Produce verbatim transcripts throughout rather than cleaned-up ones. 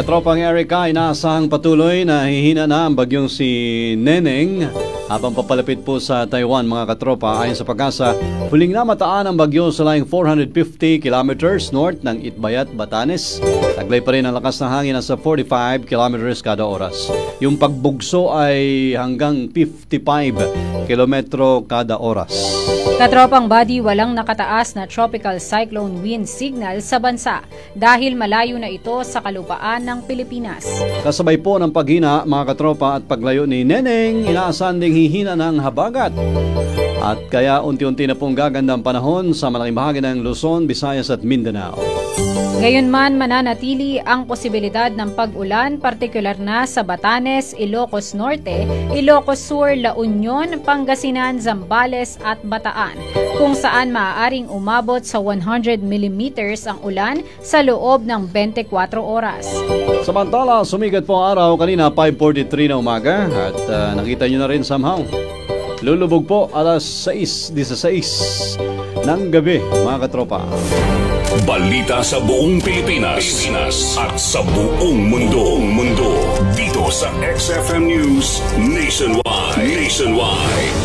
Katropang Erica, inaasahang patuloy na hihina na ang bagyong si Neneng habang papalapit po sa Taiwan, mga katropa. Ayon sa Pag-asa, huling namataan ang bagyo sa laing four hundred fifty kilometers north ng Itbayat, Batanes. Taglay pa rin ang lakas ng hangin nasa forty-five kilometers kada oras. Yung pagbugso ay hanggang fifty-five kilometro kada oras. Katropang body, walang nakataas na tropical cyclone wind signal sa bansa dahil malayo na ito sa kalupaan ng Pilipinas. Kasabay po ng paghina, mga katropa, at paglayo ni Neneng, inaasahan ding hihina ng habagat. At kaya unti-unti na pong gaganda ang panahon sa malaking bahagi ng Luzon, Visayas at Mindanao. Gayunman, mananatili ang posibilidad ng pag-ulan, partikular na sa Batanes, Ilocos Norte, Ilocos Sur, La Union, Pangasinan, Zambales at Bataan, kung saan maaaring umabot sa one hundred millimeters ang ulan sa loob ng twenty-four oras. Samantala, sumigat po ang araw kanina five forty-three na umaga at uh, nakita nyo na rin somehow. Lulubog po alas six sixteen ng gabi, mga katropa. Balita sa buong Pilipinas, Pilipinas at sa buong mundo, mundo dito sa X F M News Nationwide. Nationwide.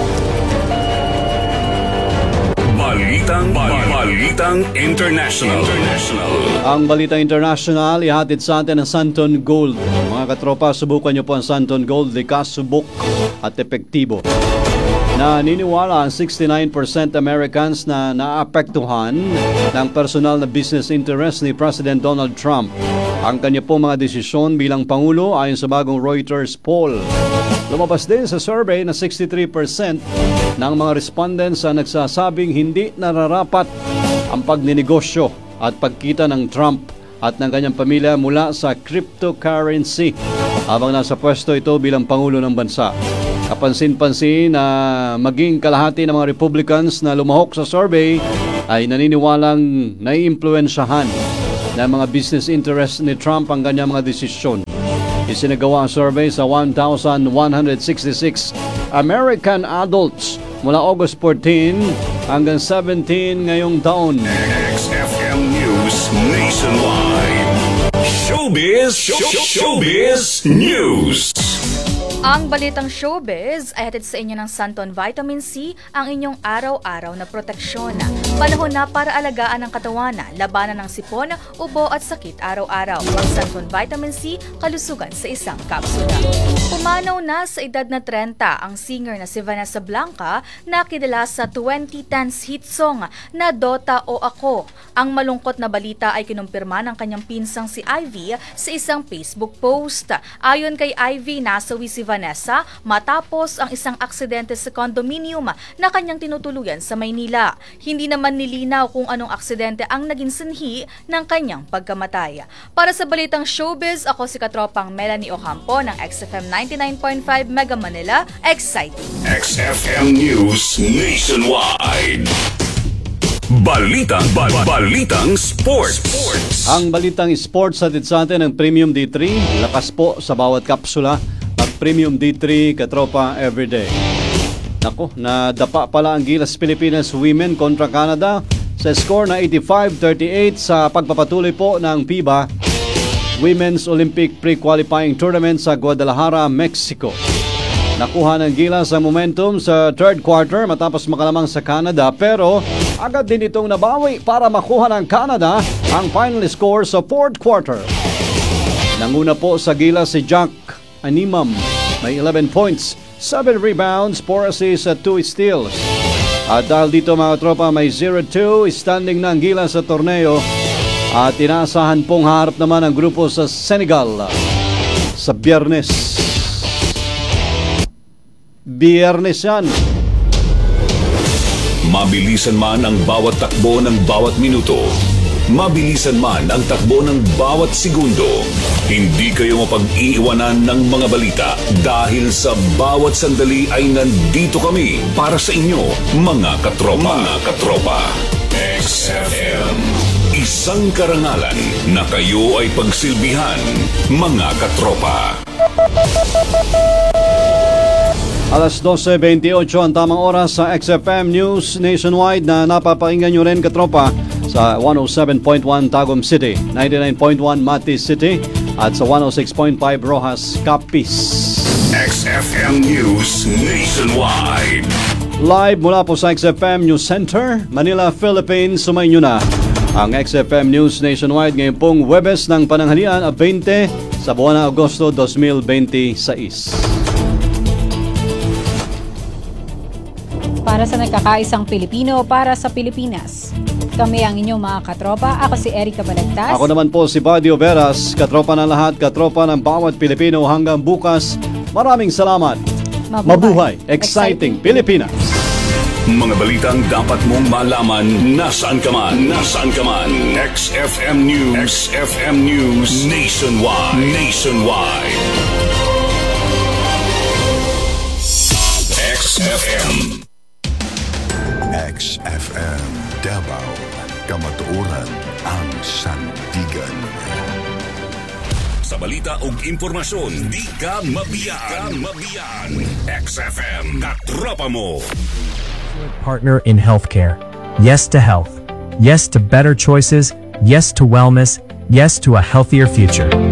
Balitang, bal- Balitang International. International. Ang Balitang International ihatid sa atin ng Santon Gold. Mga katropa, subukan nyo po ang Santon Gold, likas, subok at epektibo. Naniniwala ang sixty-nine percent Americans na naapektuhan ng personal na business interest ni President Donald Trump ang kanya pong mga desisyon bilang Pangulo ayon sa bagong Reuters poll. Lumabas din sa survey na sixty-three percent ng mga respondents ang nagsasabing hindi nararapat ang pagninegosyo at pagkita ng Trump at ng kanyang pamilya mula sa cryptocurrency habang nasa pwesto ito bilang Pangulo ng bansa. Kapansin-pansin na maging kalahati ng mga Republicans na lumahok sa survey ay naniniwalang naiimpluwensyahan ng mga business interests ni Trump ang kanyang mga desisyon. Isinagawa ang survey sa one thousand one hundred sixty-six American adults mula August fourteen hanggang seventeen ngayong taon. X F M News Nationwide. Showbiz, show, Showbiz News. Ang balitang showbiz ay hatid sa inyo ng Santon Vitamin C, ang inyong araw-araw na proteksyon. Panahon na para alagaan ang katawan, labanan ng sipon, ubo at sakit araw-araw. Ang Santon Vitamin C, kalusugan sa isang kapsula. Pumanaw na sa edad na thirty ang singer na si Vanessa Blanca na kilala sa twenty tens hit song na Dota o Ako. Ang malungkot na balita ay kinumpirma ng kanyang pinsang si Ivy sa isang Facebook post. Ayon kay Ivy, nasawi si Vanessa matapos ang isang aksidente sa condominium na kanyang tinutuluyan sa Maynila. Hindi naman nilinaw kung anong aksidente ang naging sanhi ng kanyang pagkamatay. Para sa balitang showbiz, ako si katropang Melanie Ocampo ng X F M ninety-nine point five Mega Manila. Exciting! X F M News Nationwide. Balitang, bal- Balitang Sports. Sports. Ang Balitang Sports hatid sa atin ng Premium D three. Lakas po sa bawat kapsula. Premium D three, katropa, everyday. Nako, nadapa pala ang Gilas Pilipinas Women kontra Canada sa score na eighty-five thirty-eight sa pagpapatuloy po ng FIBA Women's Olympic Pre-Qualifying Tournament sa Guadalajara, Mexico. Nakuha ng Gilas ang momentum sa third quarter matapos makalamang sa Canada, pero agad din itong nabawi para makuha ng Canada ang final score sa fourth quarter. Nanguna po sa Gilas si Jack Animam, may eleven points, seven rebounds, four assists at two steals. At dahil dito, mga tropa, may zero two standing na ang Gilas sa torneo at inaasahan pong harap naman ang grupo sa Senegal sa Biyernes. Biyernes yan. Mabilisan man ang bawat takbo ng bawat minuto, mabilisan man ang takbo ng bawat segundo, hindi kayo mapag-iiwanan ng mga balita dahil sa bawat sandali ay nandito kami para sa inyo, mga katropa. Mga katropa. X F M. Isang karangalan na kayo ay pagsilbihan, mga katropa. Alas twelve twenty-eight ang tamang oras sa X F M News Nationwide na napapakinggan nyo rin, katropa, sa one oh seven point one Tagum City, ninety-nine point one Mati City, at sa one oh six point five Rojas Capiz. X F M News Nationwide. Live mula po sa X F M News Center, Manila, Philippines. Sumayin nyo na ang X F M News Nationwide ngayon pong Huwebes ng pananghalian at twenty sa buwan ng Agosto twenty twenty-six. Para sa nagkakaisang Pilipino, para sa Pilipinas. Kami ang inyong mga katropa. Ako si Erica Balagtas. Ako naman po si Badio Veras, katropa ng lahat, katropa ng bawat Pilipino hanggang bukas. Maraming salamat. Mabuhay. Mabuhay. Exciting, Exciting Pilipinas. Mga balitang dapat mong malaman nasaan ka man. Nasaan ka man. X F M News. X F M News Nationwide. Nationwide. X F M. X F M Davao, kamatuoran ang sandigan. Sa balita ug impormasyon, di ka mabiyaan. mabiyaan. X F M, katropa mo. Partner in healthcare. Yes to health. Yes to better choices. Yes to wellness. Yes to a healthier future.